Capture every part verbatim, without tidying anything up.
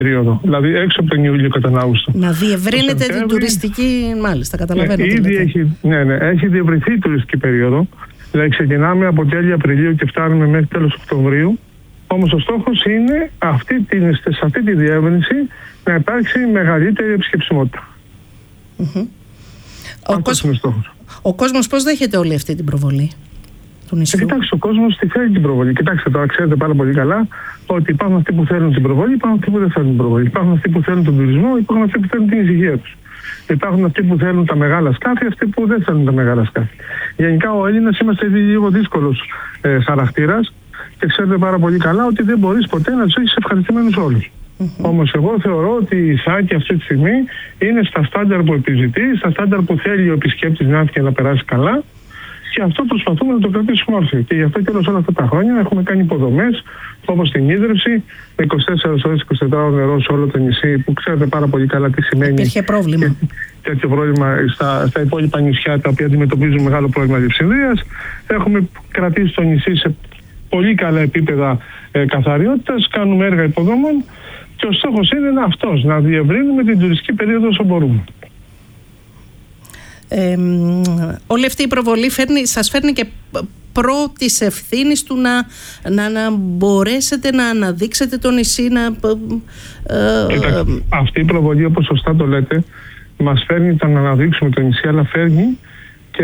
περίοδο, δηλαδή έξω από τον Ιούλιο κατά τον Αύγουστο. Να διευρύνεται την τουριστική, μάλιστα, καταλαβαίνω. Ναι, ήδη έχει, ναι, ναι, έχει διευρυνθεί η τουριστική περίοδο, δηλαδή ξεκινάμε από τέλη Απριλίου και φτάνουμε μέχρι τέλος Οκτωβρίου. Όμως ο στόχος είναι αυτή την, σε αυτή τη διεύρυνση να υπάρξει μεγαλύτερη επισκεψιμότητα. Mm-hmm. Ο, κόσμ... ο κόσμος πώς δέχεται όλη αυτή την προβολή του νησιού? Ε, κοιτάξτε, ο κόσμος τη θέλει την προβολή. Κοιτάξτε, τώρα ξέρετε πάρα πολύ καλά ότι υπάρχουν αυτοί που θέλουν την προβολή, υπάρχουν αυτοί που δεν θέλουν την προβολή. Υπάρχουν αυτοί που θέλουν τον τουρισμό, υπάρχουν αυτοί που θέλουν την ησυχία τους. Υπάρχουν αυτοί που θέλουν τα μεγάλα σκάφη, αυτοί που δεν θέλουν τα μεγάλα σκάφη. Γενικά, ο Έλληνας είμαστε λίγο δύσκολος ε, χαρακτήρας και ξέρετε πάρα πολύ καλά ότι δεν μπορείς ποτέ να τους έχεις ευχαριστημένους όλους. Mm-hmm. Όμως, εγώ θεωρώ ότι η Ιθάκη αυτή τη στιγμή είναι στα στάνταρ που επιζητεί, στα στάνταρ που θέλει ο επισκέπτης να έρθει και να περάσει καλά. Και αυτό προσπαθούμε να το κρατήσουμε όρθιο. Και γι' αυτό και όλα αυτά τα χρόνια έχουμε κάνει υποδομές όπως την ίδρυυση, με είκοσι τέσσερις ώρες είκοσι τέσσερις ώρες νερό σε όλο το νησί, που ξέρετε πάρα πολύ καλά τι σημαίνει. Υπήρχε πρόβλημα. Και, τέτοιο πρόβλημα στα, στα υπόλοιπα νησιά τα οποία αντιμετωπίζουν μεγάλο πρόβλημα διευσυνδρίας. Έχουμε κρατήσει το νησί σε πολύ καλά επίπεδα ε, καθαριότητας, κάνουμε έργα υποδομών και ο στόχος είναι αυτός, να διευρύνουμε την τουριστική περίοδο όσο μπορούμε. Ε, όλη αυτή η προβολή φέρνει, σας φέρνει και πρώτης ευθύνης του να, να, να μπορέσετε να αναδείξετε το νησί, να... Ε, Κοιτάξτε, αυτή η προβολή, όπως σωστά το λέτε, μας φέρνει το να αναδείξουμε το νησί, αλλά φέρνει και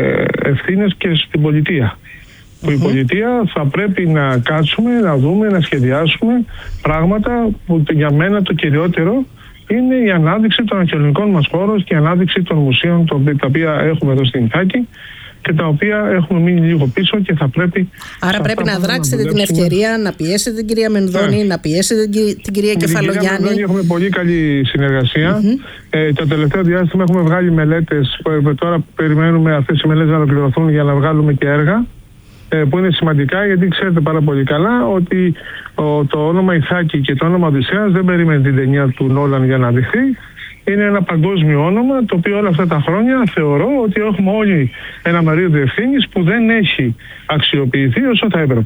ευθύνες και στην πολιτεία. Που η πολιτεία θα πρέπει να κάτσουμε, να δούμε, να σχεδιάσουμε πράγματα που για μένα το κυριότερο είναι η ανάδειξη των αρχαιολογικών μας χώρων και η ανάδειξη των μουσείων τα οποία έχουμε εδώ στην Ιθάκη και τα οποία έχουμε μείνει λίγο πίσω και θα πρέπει... Άρα πρέπει να δράξετε να την ευκαιρία να πιέσετε την κυρία Μενδώνη, yeah. να πιέσετε την κυρία Κεφαλογιάννη. Την κυρία Μενδώνη έχουμε πολύ καλή συνεργασία. Mm-hmm. Ε, το τελευταίο διάστημα έχουμε βγάλει μελέτες, που τώρα περιμένουμε αυτές οι μελέτες να ολοκληρωθούν για να βγάλουμε και έργα, που είναι σημαντικά, γιατί ξέρετε πάρα πολύ καλά ότι ο, το όνομα Ιθάκη και το όνομα Οδυσσέας δεν περιμένει την ταινία του Νόλαν για να δειχθεί. Είναι ένα παγκόσμιο όνομα, το οποίο όλα αυτά τα χρόνια θεωρώ ότι έχουμε όλοι ένα μερίδιο ευθύνης που δεν έχει αξιοποιηθεί όσο θα έπρεπε.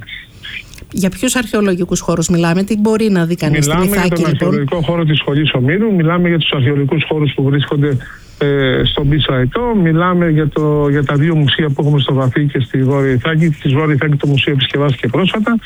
Για ποιους αρχαιολογικούς χώρους μιλάμε, τι μπορεί να δει κανείς στην Ιθάκη? Μιλάμε για τον λοιπόν? αρχαιολογικό χώρο της Σχολής Ομήρου, μιλάμε για τους αρχαιολογικούς χώρους που βρίσκονται Ε, στον Πίσω Αετό, μιλάμε για, το, για τα δύο μουσεία που έχουμε στο Βαθύ και στη Βόρεια Ιθάκη. Στη Βόρεια Ιθάκη το μουσείο επισκευάστηκε πρόσφατα.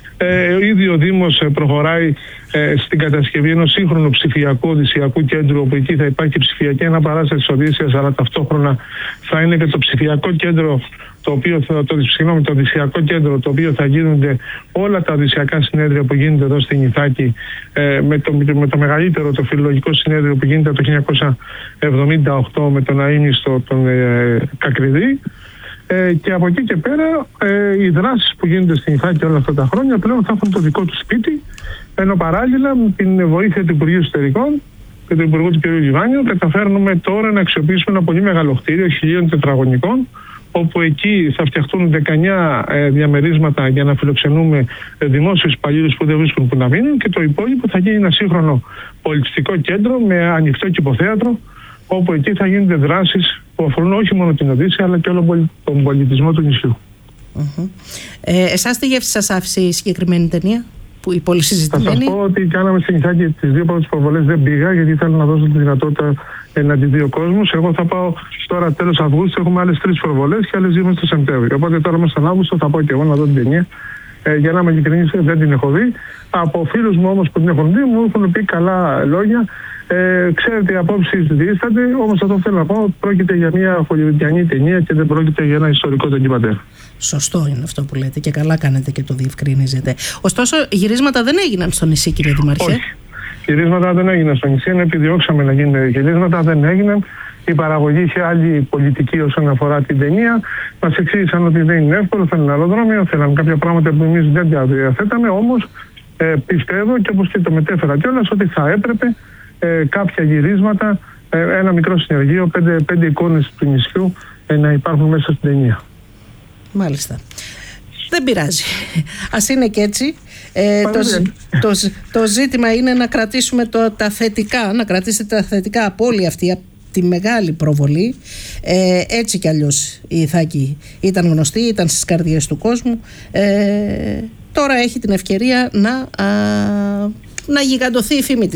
Ε, ο ίδιο ο Δήμος προχωράει ε, στην κατασκευή ενός σύγχρονου ψηφιακού οδυσσιακού κέντρου, όπου εκεί θα υπάρχει ψηφιακή αναπαράσταση της Οδύσσειας, αλλά ταυτόχρονα θα είναι και το ψηφιακό κέντρο, το οποίο θα, το, συγγνώμη, το οδυσσιακό κέντρο, το οποίο θα γίνονται όλα τα οδυσσιακά συνέδρια που γίνονται εδώ στην Ιθάκη, ε, με, το, με το μεγαλύτερο, το φιλολογικό συνέδριο που γίνεται το χίλια εννιακόσια εβδομήντα οκτώ με τον αείμνηστο τον ε, Κακριδί. Ε, και από εκεί και πέρα ε, οι δράσεις που γίνονται στην Ιθάκη όλα αυτά τα χρόνια πλέον θα έχουν το δικό του σπίτι, ενώ παράλληλα με την βοήθεια του Υπουργείου Εσωτερικών και του Υπουργού του κ. Λιβάνιου καταφέρνουμε τώρα να αξιοποιήσουμε ένα πολύ μεγάλο κτίριο χιλίων τετραγωνικών, όπου εκεί θα φτιαχτούν δεκαεννιά ε, διαμερίσματα για να φιλοξενούμε ε, δημόσιους υπαλλήλους που δεν βρίσκουν που να μείνουν, και το υπόλοιπο θα γίνει ένα σύγχρονο πολιτιστικό κέντρο με ανοιχτό κηποθέατρο, όπου εκεί θα γίνονται δράσεις που αφορούν όχι μόνο την Οδύσσεια αλλά και όλο τον πολιτισμό του νησιού. Mm-hmm. Ε, εσάς τι γεύση σας άφησε η συγκεκριμένη ταινία, που η πολύ συζητημένη? Θα σας πω ότι κάναμε στην Ιθάκη τις δύο πρώτες προβολές, δεν πήγα γιατί ήθελα να δώσω τη δυνατότητα να τη δει ο κόσμος. Εγώ θα πάω τώρα τέλος Αυγούστου, έχουμε άλλες τρεις προβολές και άλλες δύο μέσα στο Σεπτέμβριο. Οπότε τώρα μέσα στον Αύγουστο θα πάω και εγώ να δω την ταινία. Ε, για να είμαι ειλικρινής, δεν την έχω δει. Από φίλους μου όμως που την έχουν δει μου έχουν πει καλά λόγια. Ε, ξέρετε, οι απόψεις διήστανται, όμως αυτό θέλω να πω, πρόκειται για μια χολιουντιανή ταινία και δεν πρόκειται για ένα ιστορικό ντοκιμαντέρ. Σωστό είναι αυτό που λέτε και καλά κάνετε και το διευκρινίζετε. Ωστόσο, γυρίσματα δεν έγιναν στο νησί, κύριε Δημαρχέ. Όχι. Γυρίσματα δεν έγιναν στο νησί, ενώ επιδιώξαμε να γίνουν γυρίσματα, δεν έγιναν. Η παραγωγή είχε άλλη πολιτική όσον αφορά την ταινία. Μας εξήγησαν ότι δεν είναι εύκολο, θέλουν αεροδρόμιο, θέλουν κάποια πράγματα που εμείς δεν τα διαθέταμε. Όμως ε, πιστεύω, και όπως και το μετέφερα κιόλας, ότι θα έπρεπε ε, κάποια γυρίσματα, ε, ένα μικρό συνεργείο, πέντε, πέντε εικόνες του νησιού ε, να υπάρχουν μέσα στην ταινία. Μάλιστα. Δεν πειράζει. Ας είναι και έτσι. Ε, το, το, το ζήτημα είναι να κρατήσουμε το, τα θετικά, να κρατήσετε τα θετικά από όλη αυτή τη μεγάλη προβολή. Ε, έτσι κι αλλιώς η Ιθάκη ήταν γνωστή, ήταν στις καρδιές του κόσμου. Ε, τώρα έχει την ευκαιρία να, α, να γιγαντωθεί η φήμη της.